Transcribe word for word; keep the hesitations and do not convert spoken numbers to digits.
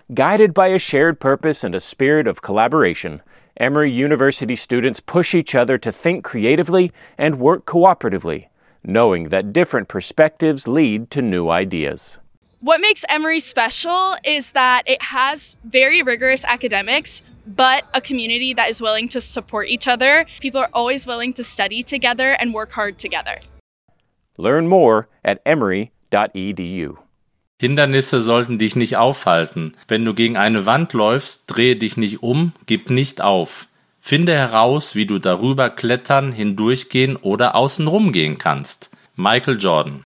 Guided by a shared purpose and a spirit of collaboration, Emory University students push each other to think creatively and work cooperatively, knowing that different perspectives lead to new ideas. What makes Emory special is that it has very rigorous academics, but a community that is willing to support each other. People are always willing to study together and work hard together. Learn more at emory dot e d u. Hindernisse sollten dich nicht aufhalten. Wenn du gegen eine Wand läufst, drehe dich nicht um, gib nicht auf. Finde heraus, wie du darüber klettern, hindurchgehen oder außenrum gehen kannst. Michael Jordan.